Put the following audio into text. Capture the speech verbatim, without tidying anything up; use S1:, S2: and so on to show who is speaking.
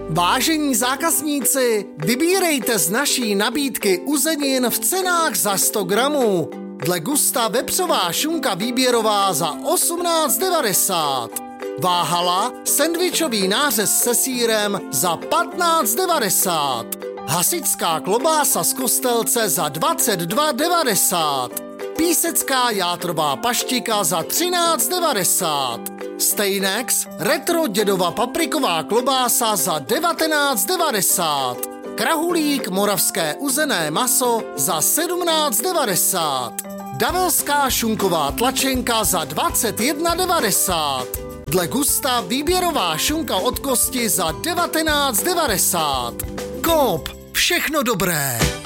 S1: Vážení zákazníci, vybírejte z naší nabídky uzenin v cenách za sto gramů. Dle gusta vepřová šunka výběrová za osmnáct devadesát. Váhala sendvičový nářez se sýrem za patnáct devadesát. Hasičská klobása z Kostelce za dvacet dva devadesát. Písecká játrová paštika za třináct devadesát. Stejnex retro dědova papriková klobása za devatenáct devadesát. Krahulík moravské uzené maso za sedmnáct devadesát. Davelská šunková tlačenka za dvacet jedna devadesát. Dle gusta výběrová šunka od kosti za devatenáct devadesát. Coop, všechno dobré.